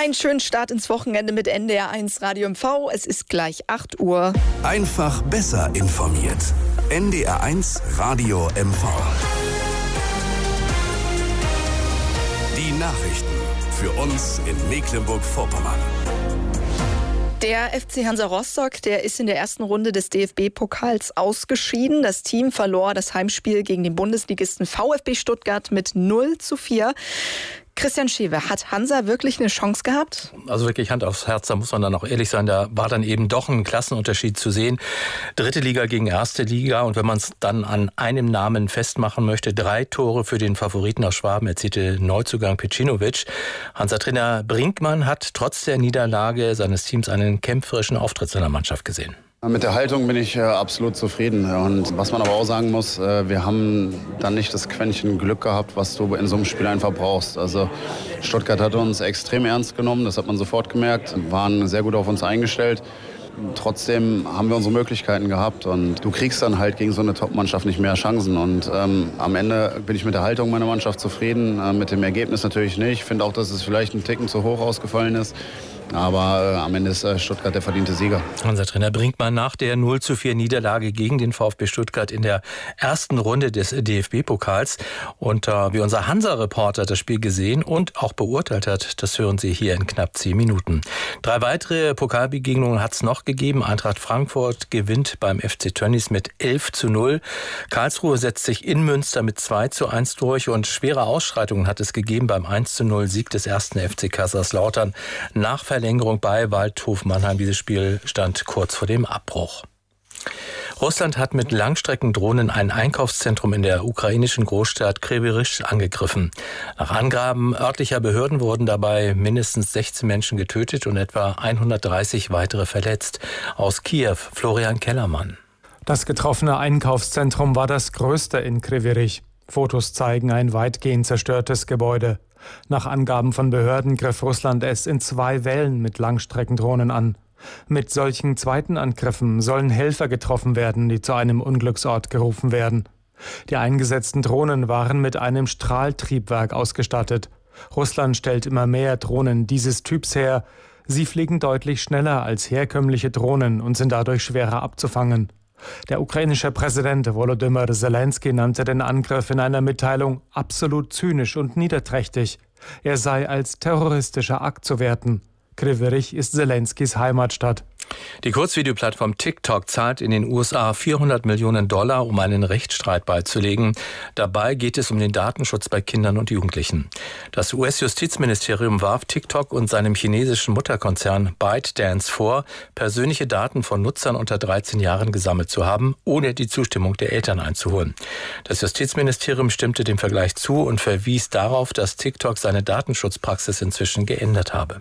Einen schönen Start ins Wochenende mit NDR1 Radio MV. Es ist gleich 8 Uhr. Einfach besser informiert. NDR1 Radio MV. Die Nachrichten für uns in Mecklenburg-Vorpommern. Der FC Hansa Rostock, der ist in der ersten Runde des DFB-Pokals ausgeschieden. Das Team verlor das Heimspiel gegen den Bundesligisten VfB Stuttgart mit 0:4. Christian Schewe, hat Hansa wirklich eine Chance gehabt? Also wirklich Hand aufs Herz, da muss man dann auch ehrlich sein, da war dann eben doch ein Klassenunterschied zu sehen. Dritte Liga gegen erste Liga, und wenn man es dann an einem Namen festmachen möchte, 3 Tore für den Favoriten aus Schwaben erzielte Neuzugang Pecinovic. Hansa-Trainer Brinkmann hat trotz der Niederlage seines Teams einen kämpferischen Auftritt seiner Mannschaft gesehen. Mit der Haltung bin ich absolut zufrieden. Und was man aber auch sagen muss, wir haben dann nicht das Quäntchen Glück gehabt, was du in so einem Spiel einfach brauchst. Also Stuttgart hat uns extrem ernst genommen, das hat man sofort gemerkt, waren sehr gut auf uns eingestellt. Trotzdem haben wir unsere Möglichkeiten gehabt, und du kriegst dann halt gegen so eine Top-Mannschaft nicht mehr Chancen. Und am Ende bin ich mit der Haltung meiner Mannschaft zufrieden, mit dem Ergebnis natürlich nicht. Ich finde auch, dass es vielleicht ein Ticken zu hoch ausgefallen ist. Aber am Ende ist Stuttgart der verdiente Sieger. Unser Trainer Brinkmann nach der 0:4 Niederlage gegen den VfB Stuttgart in der ersten Runde des DFB-Pokals. Und wie unser Hansa-Reporter das Spiel gesehen und auch beurteilt hat, das hören Sie hier in knapp 10 Minuten. 3 weitere Pokalbegegnungen hat es noch gegeben. Eintracht Frankfurt gewinnt beim FC Tönnies mit 11:0. Karlsruhe setzt sich in Münster mit 2:1 durch, und schwere Ausschreitungen hat es gegeben beim 1:0 Sieg des 1. FC Kaiserslautern nach Verlängerung bei Waldhof Mannheim. Dieses Spiel stand kurz vor dem Abbruch. Russland hat mit Langstreckendrohnen ein Einkaufszentrum in der ukrainischen Großstadt Krivirysch angegriffen. Nach Angaben örtlicher Behörden wurden dabei mindestens 16 Menschen getötet und etwa 130 weitere verletzt. Aus Kiew, Florian Kellermann. Das getroffene Einkaufszentrum war das größte in Krivirysch. Fotos zeigen ein weitgehend zerstörtes Gebäude. Nach Angaben von Behörden griff Russland es in 2 Wellen mit Langstreckendrohnen an. Mit solchen zweiten Angriffen sollen Helfer getroffen werden, die zu einem Unglücksort gerufen werden. Die eingesetzten Drohnen waren mit einem Strahltriebwerk ausgestattet. Russland stellt immer mehr Drohnen dieses Typs her. Sie fliegen deutlich schneller als herkömmliche Drohnen und sind dadurch schwerer abzufangen. Der ukrainische Präsident Volodymyr Zelensky nannte den Angriff in einer Mitteilung absolut zynisch und niederträchtig. Er sei als terroristischer Akt zu werten. Krivirysch ist Zelenskys Heimatstadt. Die Kurzvideoplattform TikTok zahlt in den USA $400 Millionen, um einen Rechtsstreit beizulegen. Dabei geht es um den Datenschutz bei Kindern und Jugendlichen. Das US-Justizministerium warf TikTok und seinem chinesischen Mutterkonzern ByteDance vor, persönliche Daten von Nutzern unter 13 Jahren gesammelt zu haben, ohne die Zustimmung der Eltern einzuholen. Das Justizministerium stimmte dem Vergleich zu und verwies darauf, dass TikTok seine Datenschutzpraxis inzwischen geändert habe.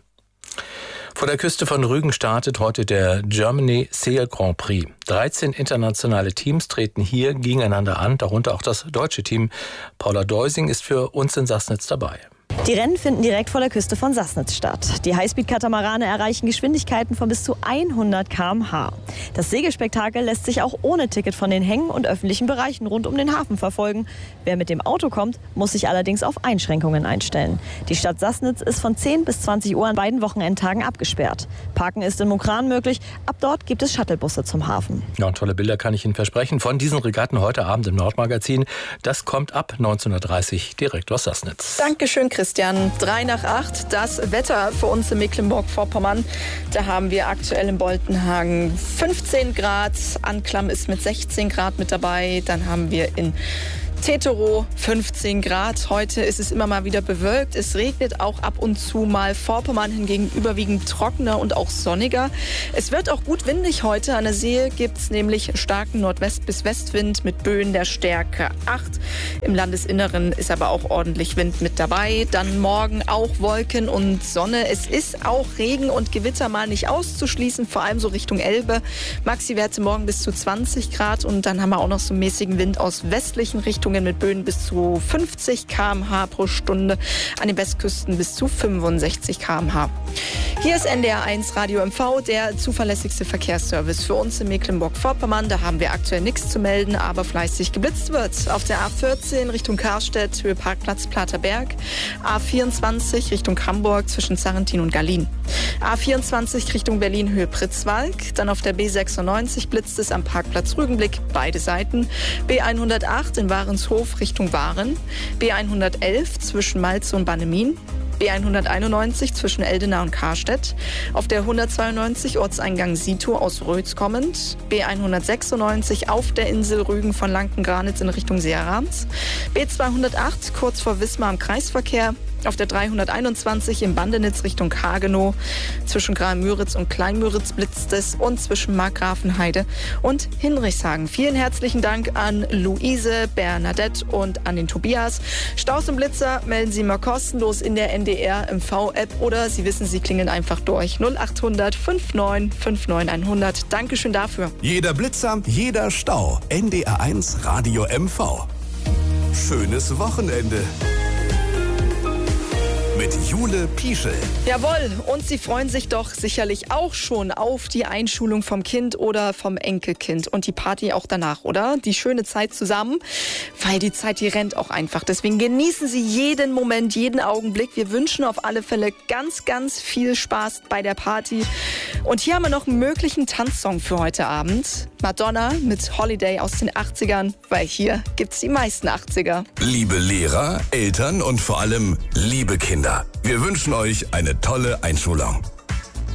Vor der Küste von Rügen startet heute der Germany Sail Grand Prix. 13 internationale Teams treten hier gegeneinander an, darunter auch das deutsche Team. Paula Deusing ist für uns in Sassnitz dabei. Die Rennen finden direkt vor der Küste von Sassnitz statt. Die Highspeed-Katamarane erreichen Geschwindigkeiten von bis zu 100 km/h. Das Segelspektakel lässt sich auch ohne Ticket von den Hängen und öffentlichen Bereichen rund um den Hafen verfolgen. Wer mit dem Auto kommt, muss sich allerdings auf Einschränkungen einstellen. Die Stadt Sassnitz ist von 10 bis 20 Uhr an beiden Wochenendtagen abgesperrt. Parken ist in Mukran möglich. Ab dort gibt es Shuttlebusse zum Hafen. Ja, und tolle Bilder kann ich Ihnen versprechen von diesen Regatten heute Abend im Nordmagazin. Das kommt ab 19:30 Uhr direkt aus Sassnitz. Dankeschön, Christian. 7:03, das Wetter für uns in Mecklenburg-Vorpommern. Da haben wir aktuell in Boltenhagen 15 Grad. Anklam ist mit 16 Grad mit dabei. Dann haben wir in Teterow 15 Grad. Heute ist es immer mal wieder bewölkt. Es regnet auch ab und zu mal. Vorpommern hingegen überwiegend trockener und auch sonniger. Es wird auch gut windig heute. An der See gibt es nämlich starken Nordwest- bis Westwind mit Böen der Stärke 8. Im Landesinneren ist aber auch ordentlich Wind mit dabei. Dann morgen auch Wolken und Sonne. Es ist auch Regen und Gewitter mal nicht auszuschließen, vor allem so Richtung Elbe. Maxi-Werte morgen bis zu 20 Grad. Und dann haben wir auch noch so mäßigen Wind aus westlichen Richtungen mit Böen bis zu 50 km/h pro Stunde, an den Westküsten bis zu 65 km/h. Hier ist NDR 1 Radio MV, der zuverlässigste Verkehrsservice für uns in Mecklenburg-Vorpommern. Da haben wir aktuell nichts zu melden, aber fleißig geblitzt wird. Auf der A14 Richtung Karstedt, Höhe Parkplatz Platerberg. A24 Richtung Hamburg zwischen Sarrentin und Gallien. A24 Richtung Berlin, Höhe Pritzwalk. Dann auf der B96 blitzt es am Parkplatz Rügenblick, beide Seiten. B108 in Warenshof Richtung Waren. B111 zwischen Malze und Bannemin. B191 zwischen Eldena und Karstedt. Auf der 192 Ortseingang Sito aus Rötz kommend. B196 auf der Insel Rügen von Lanken-Granitz in Richtung Seerams. B208 kurz vor Wismar am Kreisverkehr. Auf der 321 im Bandenitz Richtung Hagenow. Zwischen Graal-Müritz und Klein-Müritz blitzt es und zwischen Markgrafenheide und Hinrichshagen. Vielen herzlichen Dank an Luise, Bernadette und an den Tobias. Staus und Blitzer melden Sie mal kostenlos in der NDR MV-App oder Sie wissen, Sie klingeln einfach durch. 0800 59 59 100. Dankeschön dafür. Jeder Blitzer, jeder Stau. NDR 1 Radio MV. Schönes Wochenende. Mit Jule Pieschel. Jawohl, und Sie freuen sich doch sicherlich auch schon auf die Einschulung vom Kind oder vom Enkelkind und die Party auch danach, oder? Die schöne Zeit zusammen, weil die Zeit, die rennt auch einfach. Deswegen genießen Sie jeden Moment, jeden Augenblick. Wir wünschen auf alle Fälle ganz, ganz viel Spaß bei der Party. Und hier haben wir noch einen möglichen Tanzsong für heute Abend. Madonna mit Holiday aus den 80ern, weil hier gibt's die meisten 80er. Liebe Lehrer, Eltern und vor allem liebe Kinder, wir wünschen euch eine tolle Einschulung.